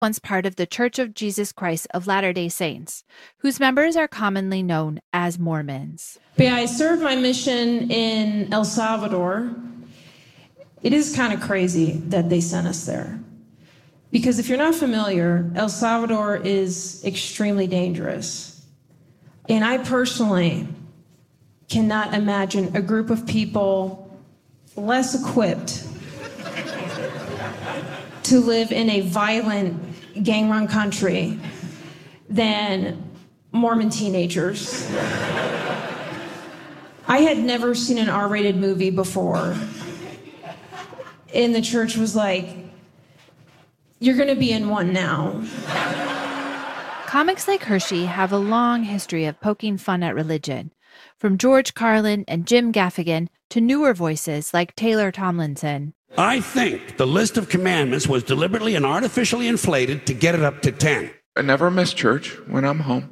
once part of the Church of Jesus Christ of Latter-day Saints, whose members are commonly known as Mormons. But yeah, I served my mission in El Salvador. It is kind of crazy that they sent us there. Because if you're not familiar, El Salvador is extremely dangerous. And I personally cannot imagine a group of people less equipped to live in a violent, gang-run country than Mormon teenagers. I had never seen an R-rated movie before. And the church was like, you're going to be in one now. Comics like Hershey have a long history of poking fun at religion, from George Carlin and Jim Gaffigan to newer voices like Taylor Tomlinson. I think the list of commandments was deliberately and artificially inflated to get it up to 10. I never miss church when I'm home.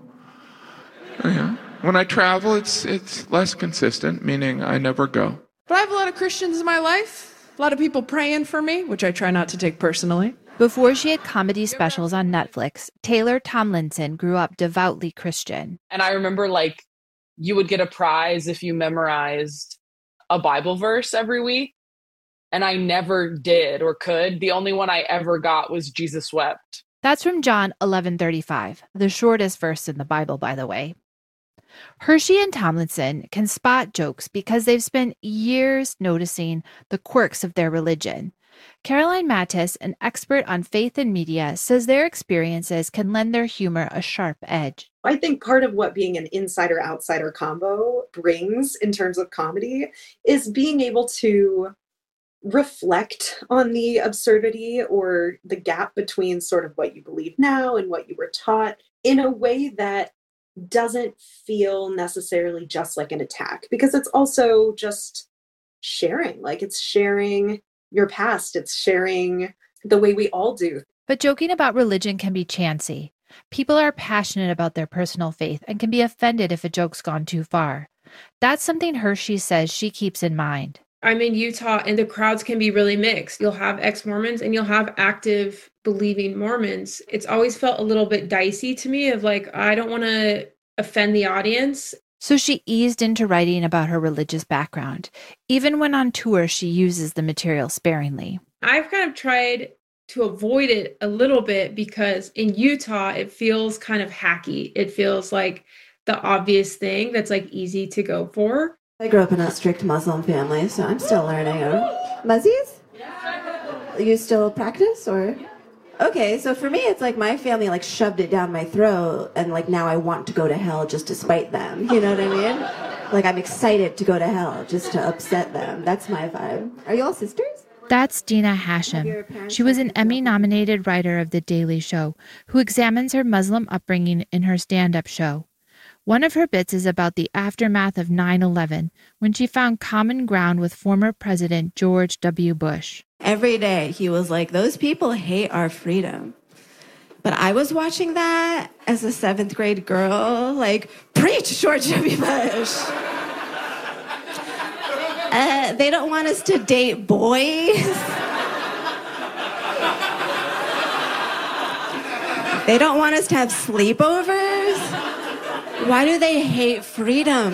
Yeah. When I travel, it's less consistent, meaning I never go. But I have a lot of Christians in my life, a lot of people praying for me, which I try not to take personally. Before she had comedy specials on Netflix, Taylor Tomlinson grew up devoutly Christian. And I remember, you would get a prize if you memorized a Bible verse every week. And I never did or could. The only one I ever got was Jesus wept. That's from John 11:35, the shortest verse in the Bible, by the way. Hershey and Tomlinson can spot jokes because they've spent years noticing the quirks of their religion. Caroline Mattis, an expert on faith and media, says their experiences can lend their humor a sharp edge. I think part of what being an insider-outsider combo brings in terms of comedy is being able to reflect on the absurdity or the gap between sort of what you believe now and what you were taught in a way that doesn't feel necessarily just like an attack, because it's also just sharing. It's sharing your past. It's sharing the way we all do. But joking about religion can be chancy. People are passionate about their personal faith and can be offended if a joke's gone too far. That's something Hershey says she keeps in mind. I'm in Utah and the crowds can be really mixed. You'll have ex-Mormons and you'll have active believing Mormons. It's always felt a little bit dicey to me of I don't want to offend the audience. So she eased into writing about her religious background. Even when on tour, she uses the material sparingly. I've kind of tried to avoid it a little bit because in Utah, it feels kind of hacky. It feels like the obvious thing that's easy to go for. I grew up in a strict Muslim family, so I'm still learning. Muzzies? You still practice, or? Okay, so for me, it's my family shoved it down my throat, and now I want to go to hell just to spite them. You know what I mean? I'm excited to go to hell just to upset them. That's my vibe. Are you all sisters? That's Dina Hashem. She was an Emmy-nominated writer of The Daily Show who examines her Muslim upbringing in her stand-up show. One of her bits is about the aftermath of 9/11, when she found common ground with former President George W. Bush. Every day he was like, those people hate our freedom. But I was watching that as a 7th grade girl, preach, George W. Bush. They don't want us to date boys. They don't want us to have sleepovers. Why do they hate freedom?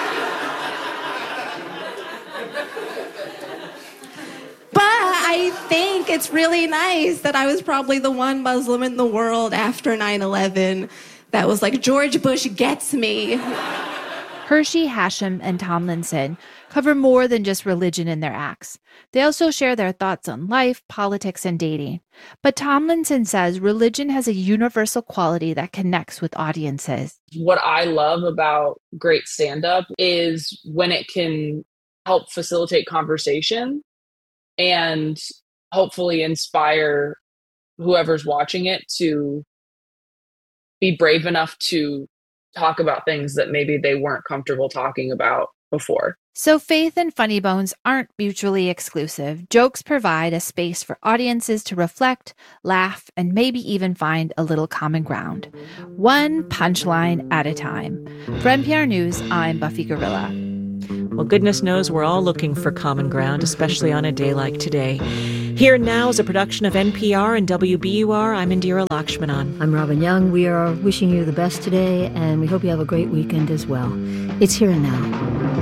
But I think it's really nice that I was probably the one Muslim in the world after 9/11 that was George Bush gets me. Hershey, Hashem, and Tomlinson cover more than just religion in their acts. They also share their thoughts on life, politics, and dating. But Tomlinson says religion has a universal quality that connects with audiences. What I love about great stand-up is when it can help facilitate conversation and hopefully inspire whoever's watching it to be brave enough to talk about things that maybe they weren't comfortable talking about before. So faith and Funny Bones aren't mutually exclusive. Jokes provide a space for audiences to reflect, laugh, and maybe even find a little common ground. One punchline at a time. For NPR News, I'm Buffy Gorilla. Well, goodness knows we're all looking for common ground, especially on a day like today. Here and Now is a production of NPR and WBUR. I'm Indira Lakshmanan. I'm Robin Young. We are wishing you the best today, and we hope you have a great weekend as well. It's Here and Now.